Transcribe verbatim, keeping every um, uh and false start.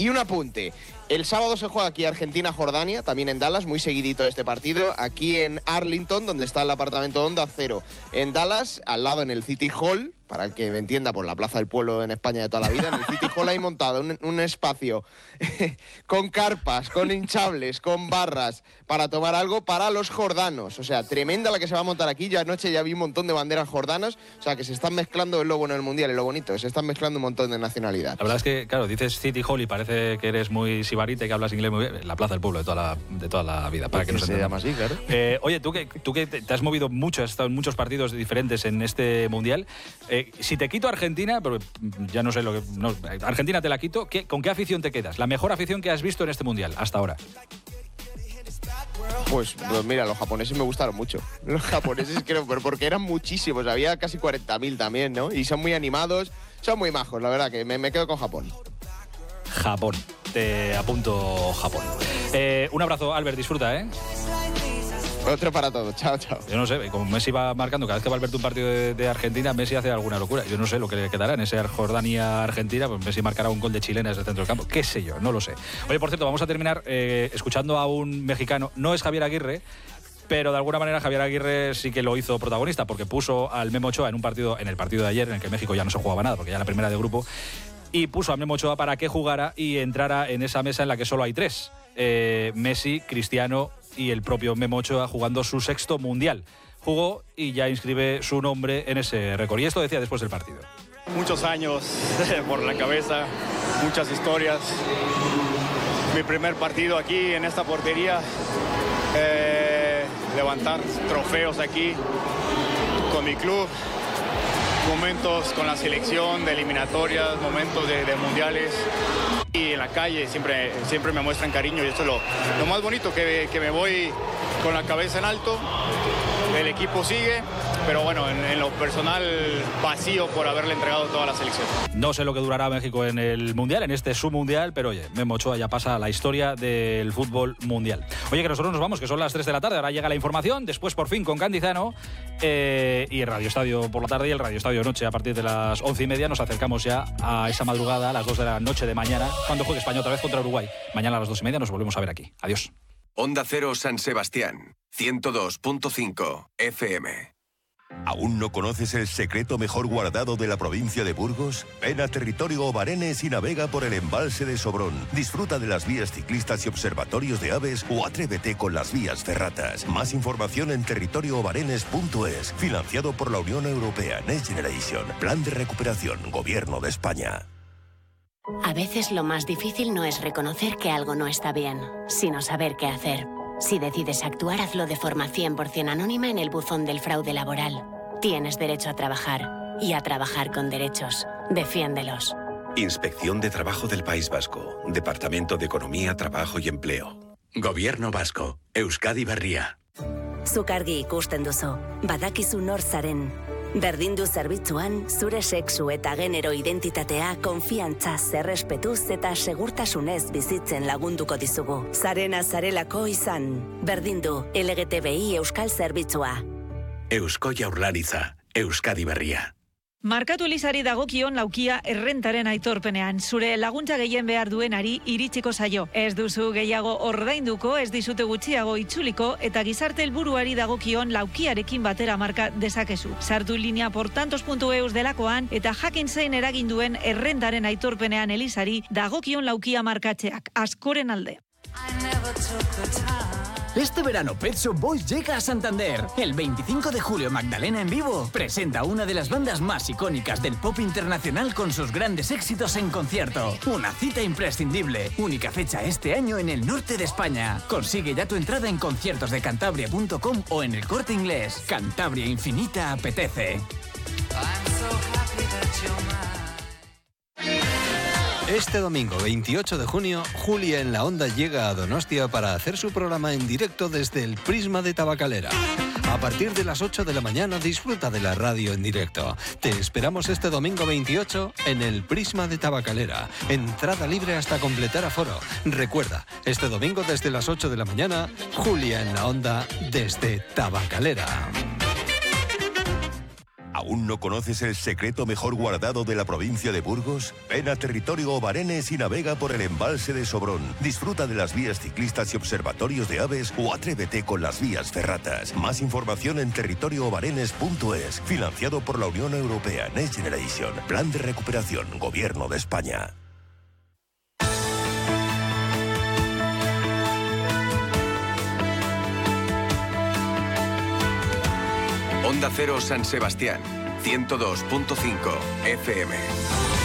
Y un apunte. El sábado se juega aquí Argentina-Jordania, también en Dallas, muy seguidito este partido. Aquí en Arlington, donde está el apartamento de Onda Cero. En Dallas, al lado en el City Hall, para el que me entienda, por la Plaza del Pueblo en España de toda la vida, en el City Hall hay montado un, un espacio con carpas, con hinchables, con barras, para tomar algo para los jordanos. O sea, tremenda la que se va a montar aquí. Yo anoche ya vi un montón de banderas jordanas. O sea, que se están mezclando, es lo bueno del Mundial, es lo bonito, se están mezclando un montón de nacionalidades. La verdad es que, claro, dices City Hall y parece que eres muy sibarita y que hablas inglés muy bien. La Plaza del Pueblo de toda la, de toda la vida, para que no se llama así, claro. Eh, oye, tú que, tú que te, te has movido mucho, has estado en muchos partidos diferentes en este Mundial. Eh, si te quito Argentina, pero ya no sé lo que... No, Argentina te la quito, ¿qué, ¿con qué afición te quedas? La mejor afición que has visto en este Mundial hasta ahora. Pues, pues mira, los japoneses me gustaron mucho. Los japoneses creo, pero porque eran muchísimos, había casi cuarenta mil también, ¿no? Y son muy animados, son muy majos, la verdad, que me, me quedo con Japón. Japón, te apunto Japón. Eh, un abrazo, Albert, disfruta, ¿eh? Otro para todos, chao, chao. Yo no sé, como Messi va marcando, cada vez que va a Albert un partido de, de Argentina, Messi hace alguna locura. Yo no sé lo que le quedará en ese Jordania-Argentina, pues Messi marcará un gol de chilena desde el centro del campo. Qué sé yo, no lo sé. Oye, por cierto, vamos a terminar eh, escuchando a un mexicano, no es Javier Aguirre, pero de alguna manera Javier Aguirre sí que lo hizo protagonista, porque puso al Memo Ochoa en un partido, en el partido de ayer, en el que México ya no se jugaba nada, porque ya era la primera de grupo, y puso a Memo Ochoa para que jugara y entrara en esa mesa en la que solo hay tres. Eh, Messi, Cristiano y el propio Memo Ochoa jugando su sexto Mundial. Jugó y ya inscribe su nombre en ese récord. Y esto decía después del partido. Muchos años por la cabeza, muchas historias. Mi primer partido aquí en esta portería, eh, levantar trofeos aquí con mi club. Momentos con la selección de eliminatorias, momentos de, de mundiales. Y en la calle siempre, siempre me muestran cariño y esto es lo, lo más bonito, que, que me voy con la cabeza en alto. El equipo sigue, pero bueno, en, en lo personal vacío por haberle entregado toda la selección. No sé lo que durará México en el Mundial, en este submundial, pero oye, Memo Ochoa ya pasa a la historia del fútbol mundial. Oye, que nosotros nos vamos, que son las tres de la tarde, ahora llega la información, después por fin con Cantizano eh, y el Radio Estadio por la tarde y el Radio Estadio noche a partir de las once y media. Nos acercamos ya a esa madrugada, a las dos de la noche de mañana, cuando juegue España otra vez contra Uruguay. Mañana a las dos y media nos volvemos a ver aquí. Adiós. Onda Cero San Sebastián, ciento dos punto cinco F M. ¿Aún no conoces el secreto mejor guardado de la provincia de Burgos? Ven a Territorio Obarenes y navega por el embalse de Sobrón. Disfruta de las vías ciclistas y observatorios de aves o atrévete con las vías ferratas. Más información en territorio obarenes punto es. Financiado por la Unión Europea Next Generation. Plan de recuperación. Gobierno de España. A veces lo más difícil no es reconocer que algo no está bien, sino saber qué hacer. Si decides actuar, hazlo de forma cien por ciento anónima en el buzón del fraude laboral. Tienes derecho a trabajar y a trabajar con derechos. Defiéndelos. Inspección de Trabajo del País Vasco. Departamento de Economía, Trabajo y Empleo. Gobierno Vasco. Euskadi Berria. Zuk argi ikusten duzu. Badakizu nor zaren. Berdin du zerbitzuan, zure sexu eta genero identitatea konfiantzaz, errespetuz eta segurtasunez bizitzen lagunduko dizugu. Zarena zarelako izan. Berdin du L G T B I Euskal Zerbitzua. Eusko Jaurlaritza. Euskadi Berria. Markatu Elizari dagokion laukia errentaren aitorpenean. Zure laguntza gehien behar duenari iritsiko zaio. Ez duzu gehiago ordainduko, ez dizute gutxiago itzuliko, eta gizarte helburuari dagokion laukiarekin batera marka dezakezu. Sartu linea portantos puntu eus delakoan, eta jakin zein eragin duen errentaren aitorpenean Elizari dagokion laukia markatzeak. Askoren alde. Este verano Pet Shop Boys llega a Santander. El veinticinco de julio Magdalena en vivo presenta una de las bandas más icónicas del pop internacional con sus grandes éxitos en concierto. Una cita imprescindible. Única fecha este año en el norte de España. Consigue ya tu entrada en conciertos de cantabria punto com o en el Corte Inglés. Cantabria Infinita apetece. Este domingo veintiocho de junio, Julia en la Onda llega a Donostia para hacer su programa en directo desde el Prisma de Tabacalera. A partir de las ocho de la mañana disfruta de la radio en directo. Te esperamos este domingo veintiocho en el Prisma de Tabacalera. Entrada libre hasta completar aforo. Recuerda, este domingo desde las ocho de la mañana, Julia en la Onda desde Tabacalera. ¿Aún no conoces el secreto mejor guardado de la provincia de Burgos? Ven a territorio Obarenes y navega por el embalse de Sobrón. Disfruta de las vías ciclistas y observatorios de aves o atrévete con las vías ferratas. Más información en territorio obarenes punto es. Financiado por la Unión Europea Next Generation. Plan de recuperación. Gobierno de España. Onda Cero San Sebastián, ciento dos punto cinco F M.